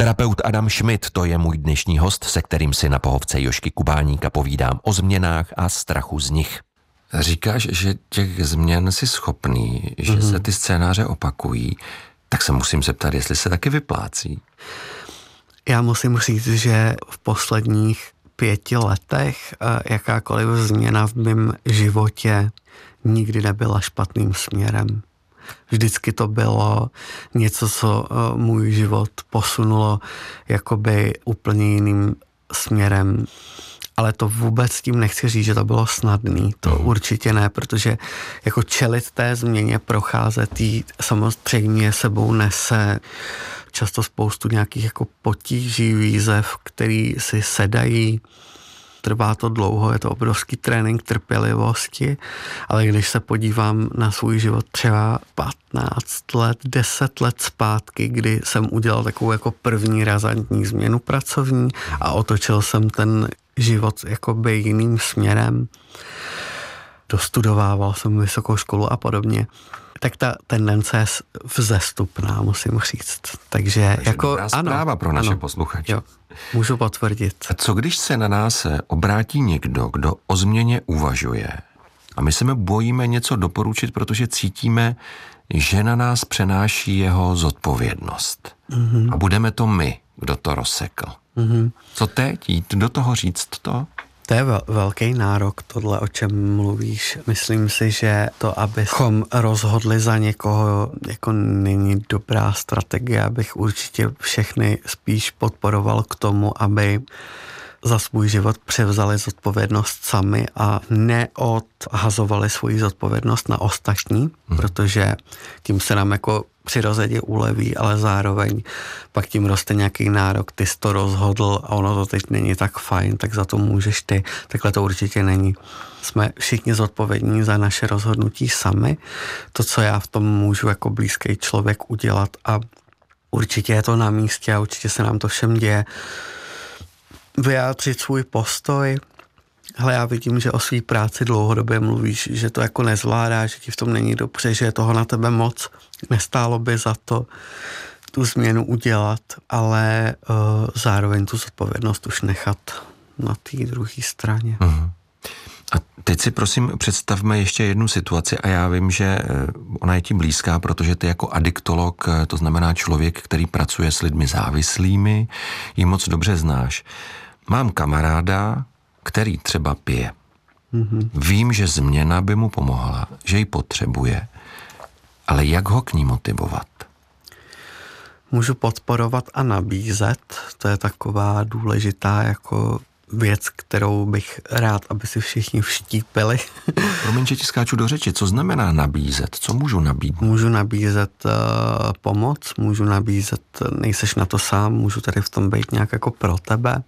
Terapeut Adam Schmidt, to je můj dnešní host, se kterým si na pohovce Jožky Kubáníka povídám o změnách a strachu z nich. Říkáš, že těch změn jsi schopný, že se ty scénáře opakují, tak se musím zeptat, jestli se taky vyplácí. Já musím říct, že v posledních 5 letech jakákoliv změna v mém životě nikdy nebyla špatným směrem. Vždycky to bylo něco, co můj život posunulo jakoby úplně jiným směrem. Ale to vůbec tím nechci říct, že to bylo snadný. To určitě ne, protože jako čelit té změně, procházet jí samozřejmě sebou nese často spoustu nějakých jako potíží, výzev, který si sedají. Trvá to dlouho, je to obrovský trénink trpělivosti, ale když se podívám na svůj život třeba 15 let, 10 let zpátky, kdy jsem udělal takovou jako první razantní změnu pracovní a otočil jsem ten život jakoby jiným směrem, dostudovával jsem vysokou školu a podobně, tak ta tendence je vzestupná, musím říct. Takže jako dobrá zpráva pro naše posluchače. Jo, můžu potvrdit. A co když se na nás obrátí někdo, kdo o změně uvažuje a my se bojíme něco doporučit, protože cítíme, že na nás přenáší jeho zodpovědnost. A budeme to my, kdo to rozsekl. Co teď? Jít do toho říct to? To je velký nárok, tohle, o čem mluvíš. Myslím si, že to, abychom rozhodli za někoho, jako není dobrá strategie, abych určitě všechny spíš podporoval k tomu, aby za svůj život převzali zodpovědnost sami a neodhazovali svoji zodpovědnost na ostatní, protože tím se nám jako přirozeně uleví, ale zároveň pak tím roste nějaký nárok, ty jsi to rozhodl a ono to teď není tak fajn, tak za to můžeš ty. Takhle to určitě není. Jsme všichni zodpovědní za naše rozhodnutí sami. To, co já v tom můžu jako blízký člověk udělat, a určitě je to na místě a určitě se nám to všem děje, vyjádřit svůj postoj. Hele, já vidím, že o svý práci dlouhodobě mluvíš, že to jako nezvládáš, že ti v tom není dobře, že je toho na tebe moc. Nestálo by za to tu změnu udělat, ale zároveň tu zodpovědnost už nechat na té druhé straně. A teď si prosím představme ještě jednu situaci a já vím, že ona je ti blízká, protože ty jako adiktolog, to znamená člověk, který pracuje s lidmi závislými, ji moc dobře znáš. Mám kamaráda, který třeba pije. Vím, že změna by mu pomohla, že ji potřebuje, ale jak ho k ní motivovat? Můžu podporovat a nabízet, to je taková důležitá jako věc, kterou bych rád, aby si všichni vštípili. Promiň, že ti skáču do řeči, co znamená nabízet? Co můžu nabídnout? Můžu nabízet pomoc, můžu nabízet, nejseš na to sám, můžu tady v tom být nějak jako pro tebe.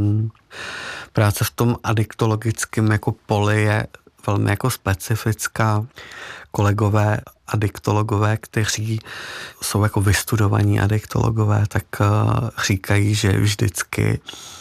Práce v tom adiktologickém jako poli je velmi jako specifická. Kolegové adiktologové, kteří jsou jako vystudovaní adiktologové, tak říkají, že vždycky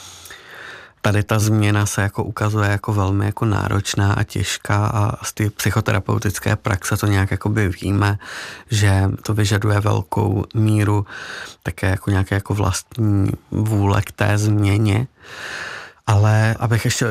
tady ta změna se jako ukazuje jako velmi jako náročná a těžká a z té psychoterapeutické praxe to nějak jakoby víme, že to vyžaduje velkou míru také jako nějaké jako vlastní vůle k té změně. Ale abych ještě